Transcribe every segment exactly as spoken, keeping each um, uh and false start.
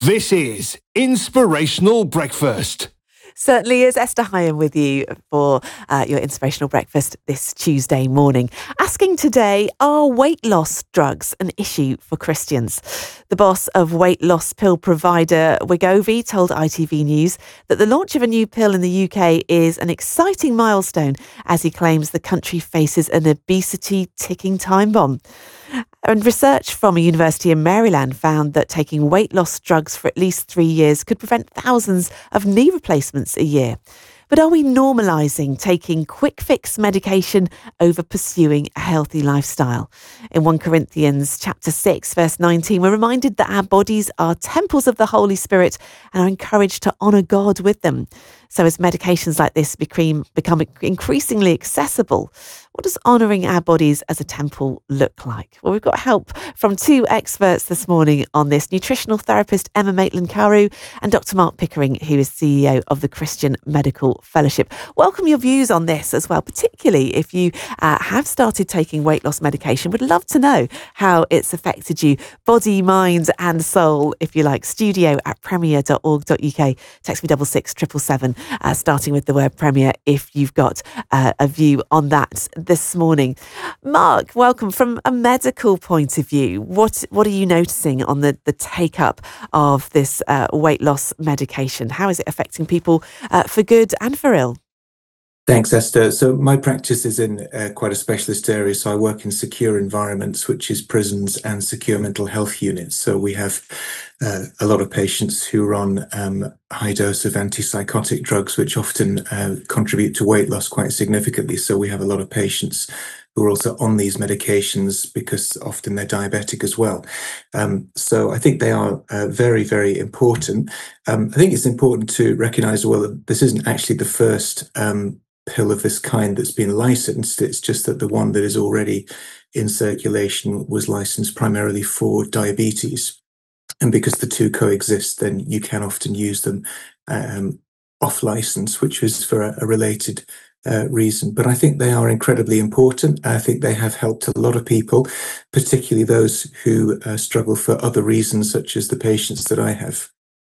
This is Inspirational Breakfast. Certainly is. Esther Hyam with you for uh, your Inspirational Breakfast this Tuesday morning. Asking today, are weight loss drugs an issue for Christians? The boss of weight loss pill provider Wegovy told I T V News that the launch of a new pill in the U K is an exciting milestone as he claims the country faces an obesity ticking time bomb. And research from a university in Maryland found that taking weight loss drugs for at least three years could prevent thousands of knee replacements a year. But are we normalising taking quick fix medication over pursuing a healthy lifestyle? In First Corinthians chapter six, verse nineteen, we're reminded that our bodies are temples of the Holy Spirit and are encouraged to honour God with them. So as medications like this become, become increasingly accessible, what does honouring our bodies as a temple look like? Well, we've got help from two experts this morning on this. Nutritional therapist Emma Maitland-Carew and Doctor Mark Pickering, who is C E O of the Christian Medical Fellowship. Welcome your views on this as well, particularly if you uh, have started taking weight loss medication. Would love to know how it's affected you, body, mind and soul, if you like. Studio at premier dot org dot U K. Text me double six triple seven. Uh, starting with the word Premier, if you've got uh, a view on that this morning. Mark, welcome. From a medical point of view, what what are you noticing on the, the take-up of this uh, weight loss medication? How is it affecting people uh, for good and for ill? Thanks, Esther. So my practice is in uh, quite a specialist area. So I work in secure environments, which is prisons and secure mental health units. So we have uh, a lot of patients who are on um, high dose of antipsychotic drugs, which often uh, contribute to weight loss quite significantly. So we have a lot of patients who are also on these medications because often they're diabetic as well. Um, so I think they are uh, very, very important. Um, I think it's important to recognise, well, that this isn't actually the first um, pill of this kind that's been licensed. It's just that the one that is already in circulation was licensed primarily for diabetes. And because the two coexist, then you can often use them um, off license, which is for a, a related uh, reason. But I think they are incredibly important. I think they have helped a lot of people, particularly those who uh, struggle for other reasons, such as the patients that I have.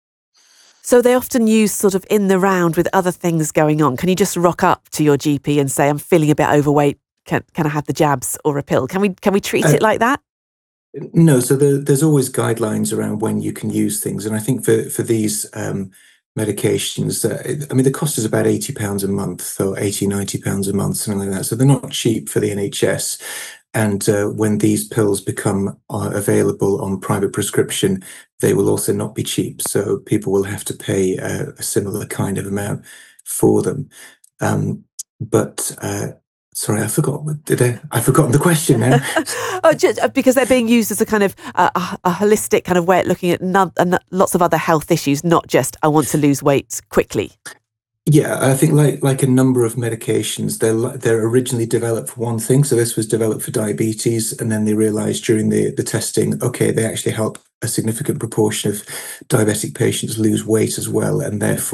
So they often use sort of in the round with other things going on. Can you just rock up to your G P and say, I'm feeling a bit overweight, can can I have the jabs or a pill? Can we can we treat uh, it like that? No, so the, there's always guidelines around when you can use things. And I think for, for these um, medications, uh, I mean, the cost is about eighty pounds a month, so eighty, ninety pounds a month, something like that. So they're not cheap for the N H S. And uh, when these pills become uh, available on private prescription, they will also not be cheap. So people will have to pay uh, a similar kind of amount for them. Um, but uh, sorry, I forgot. Did I? I've forgotten the question now. oh, just because they're being used as a kind of uh, a, a holistic kind of way at looking at no, uh, lots of other health issues, not just I want to lose weight quickly. Yeah, I think like like a number of medications, they're they're originally developed for one thing. So this was developed for diabetes, and then they realised during the the testing, okay, they actually help a significant proportion of diabetic patients lose weight as well, and therefore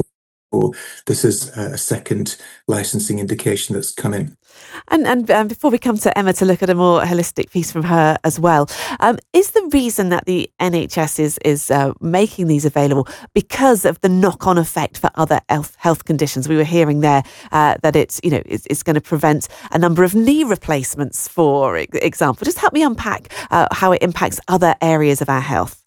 this is a second licensing indication that's come in. And and um, before we come to Emma to look at a more holistic piece from her as well, um, is the reason that the N H S is is uh, making these available because of the knock-on effect for other health health conditions? We were hearing there uh, that it's you know it's, it's going to prevent a number of knee replacements, for example. Just help me unpack uh, how it impacts other areas of our health.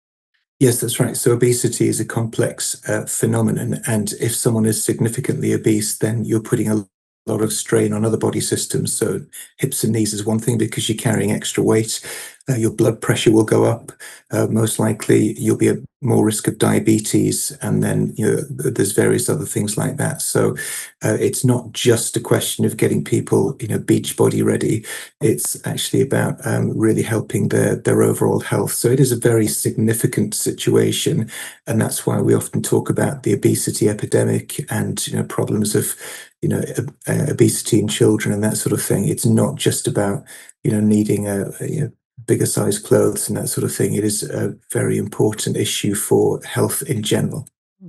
Yes, that's right. So obesity is a complex uh, phenomenon, and if someone is significantly obese, then you're putting a lot of strain on other body systems. So hips and knees is one thing because you're carrying extra weight. Uh, your blood pressure will go up. Uh, most likely you'll be at more risk of diabetes. And then, you know, there's various other things like that. So uh, it's not just a question of getting people, you know, beach body ready. It's actually about um, really helping their, their overall health. So it is a very significant situation. And that's why we often talk about the obesity epidemic and, you know, problems of, you know, uh, obesity in children and that sort of thing. It's not just about, you know, needing a, a you know, bigger size clothes and that sort of thing. It is a very important issue for health in general.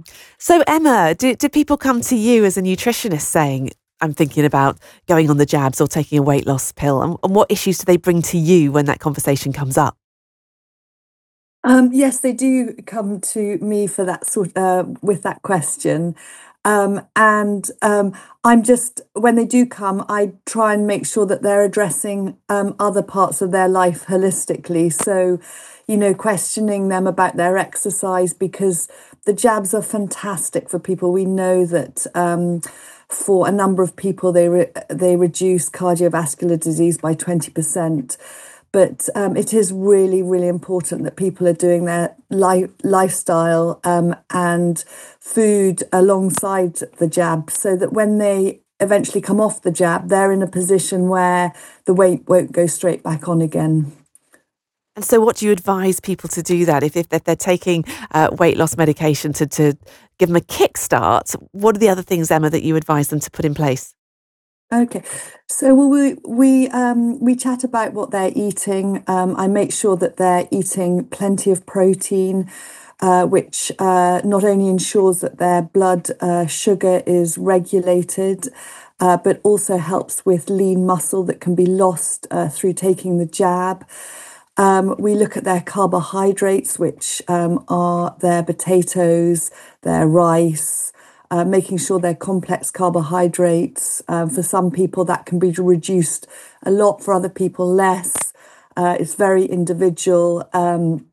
So Emma, do, do people come to you as a nutritionist saying, I'm thinking about going on the jabs or taking a weight loss pill? And, and what issues do they bring to you when that conversation comes up? Um, yes, they do come to me for that sort uh, with that question. Um, and um, I'm just, when they do come, I try and make sure that they're addressing um, other parts of their life holistically. So, you know, questioning them about their exercise, because the jabs are fantastic for people. We know that um, for a number of people, they re- they reduce cardiovascular disease by twenty percent. But um, it is really, really important that people are doing their li- lifestyle um, and food alongside the jab, so that when they eventually come off the jab, they're in a position where the weight won't go straight back on again. And so what do you advise people to do that? If, if they're taking uh, weight loss medication to, to give them a kickstart, what are the other things, Emma, that you advise them to put in place? Okay, so well, we we um, we chat about what they're eating. Um, I make sure that they're eating plenty of protein, uh, which uh, not only ensures that their blood uh, sugar is regulated, uh, but also helps with lean muscle that can be lost uh, through taking the jab. Um, we look at their carbohydrates, which um, are their potatoes, their rice. Uh, making sure they're complex carbohydrates. Uh, for some people, that can be reduced a lot. For other people, less. Uh, it's very individual. Um,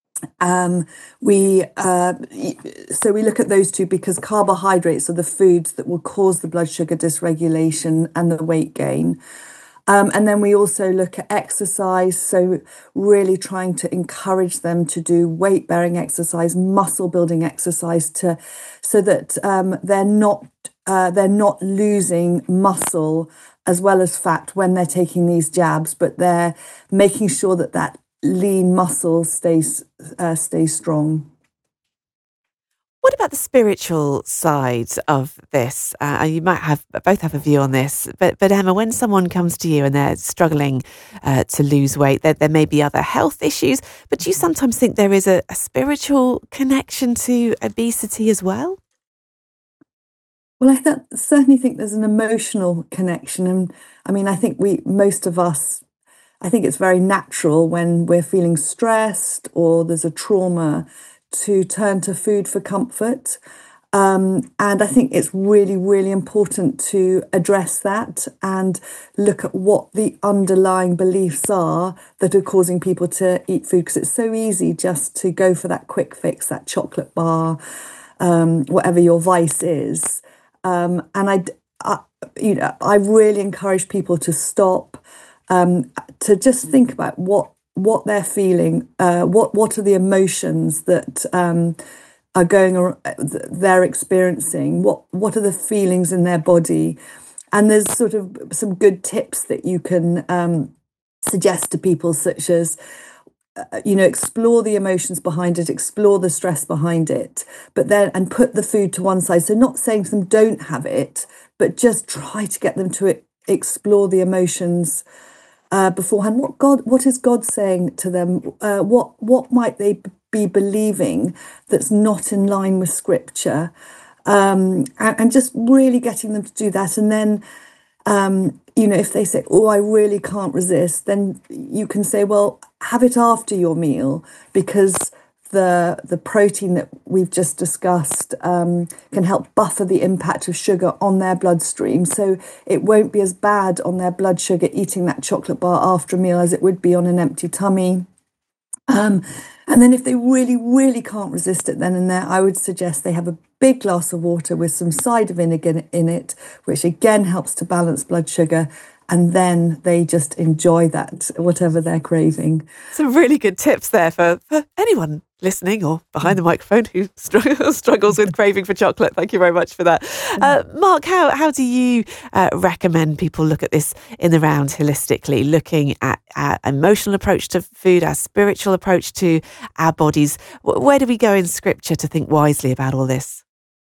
um, we uh, so we look at those two, because carbohydrates are the foods that will cause the blood sugar dysregulation and the weight gain. Um, and then we also look at exercise, so really trying to encourage them to do weight-bearing exercise, muscle-building exercise, to so that um, they're not uh, they're not losing muscle as well as fat when they're taking these jabs, but they're making sure that that lean muscle stays uh, stays strong. What about the spiritual side of this? Uh, you might have both have a view on this, but but Emma, when someone comes to you and they're struggling uh, to lose weight, there, there may be other health issues, but do you sometimes think there is a, a spiritual connection to obesity as well? Well, I th- certainly think there's an emotional connection, and I mean, I think we most of us, I think it's very natural when we're feeling stressed or there's a trauma to turn to food for comfort. Um, and I think it's really, really important to address that and look at what the underlying beliefs are that are causing people to eat food, because it's so easy just to go for that quick fix, that chocolate bar, um, whatever your vice is. Um, and I, I, you know, I really encourage people to stop, um, to just think about what what they're feeling, uh, what what are the emotions that um, are going on, they're experiencing, what what are the feelings in their body, and there's sort of some good tips that you can um, suggest to people, such as uh, you know, explore the emotions behind it, explore the stress behind it, but then and put the food to one side. So not saying to them don't have it, but just try to get them to explore the emotions Uh, beforehand. What God, what is God saying to them? Uh, what what might they be believing that's not in line with Scripture? Um, and, and just really getting them to do that. And then, um, you know, if they say, "Oh, I really can't resist," then you can say, "Well, have it after your meal," because the the protein that we've just discussed um, can help buffer the impact of sugar on their bloodstream. So it won't be as bad on their blood sugar eating that chocolate bar after a meal as it would be on an empty tummy. Um, and then if they really, really can't resist it then and there, I would suggest they have a big glass of water with some cider vinegar in it, which again helps to balance blood sugar. And then they just enjoy that, whatever they're craving. Some really good tips there for, for anyone listening or behind the microphone who struggles, struggles with craving for chocolate. Thank you very much for that. Uh, Mark, how, how do you uh, recommend people look at this in the round holistically, looking at our emotional approach to food, our spiritual approach to our bodies? Where do we go in Scripture to think wisely about all this?